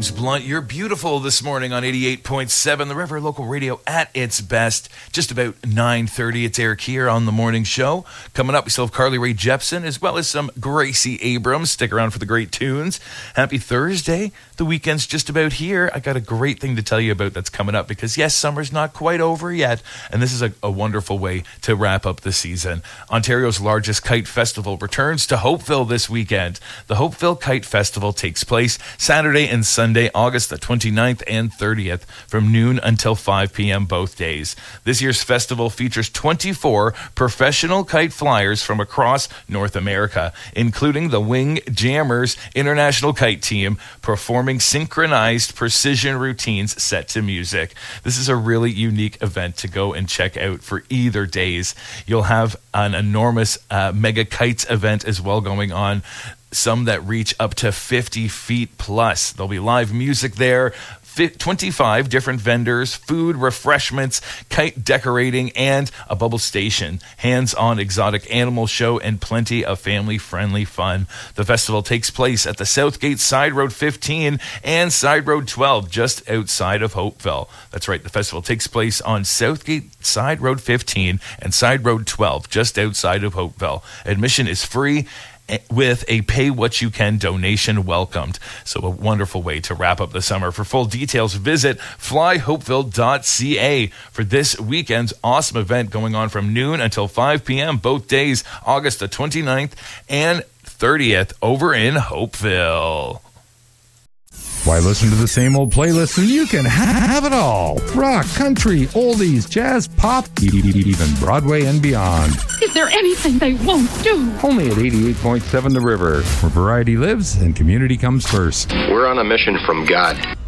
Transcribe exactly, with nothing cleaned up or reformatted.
James Blunt. You're beautiful this morning on eighty-eight point seven The River, local radio at its best. Just about nine thirty, it's Eric here on the morning show. Coming up, we still have Carly Rae Jepsen, as well as some Gracie Abrams. Stick around for the great tunes. Happy Thursday. The weekend's just about here. I got a great thing to tell you about that's coming up because, yes, summer's not quite over yet, and this is a, a wonderful way to wrap up the season. Ontario's largest kite festival returns to Hopeville this weekend. The Hopeville Kite Festival takes place Saturday and Sunday, August the twenty-ninth and thirtieth, from noon until five p.m. both days. This year's festival features twenty-four professional kite flyers from across North America, including the Wing Jammers International Kite Team, performing synchronized precision routines set to music. This is a really unique event to go and check out for either days. You'll have an enormous uh, mega kites event as well going on, some that reach up to fifty feet plus. There'll be live music there, twenty-five different vendors, food, refreshments, kite decorating, and a bubble station, hands-on exotic animal show, and plenty of family-friendly fun. The festival takes place at the Southgate Side Road fifteen and Side Road twelve, just outside of Hopeville. That's right, the festival takes place on Southgate Side Road fifteen and Side Road twelve, just outside of Hopeville. Admission is free, with a pay-what-you-can donation welcomed. So a wonderful way to wrap up the summer. For full details, visit fly hopeville dot c a for this weekend's awesome event going on from noon until five p.m. both days, August the twenty-ninth and thirtieth, over in Hopeville. Why listen to the same old playlist when you can ha- have it all? Rock, country, oldies, jazz, pop, even Broadway and beyond. Is there anything they won't do? Only at eighty-eight point seven The River, where variety lives and community comes first. We're on a mission from God.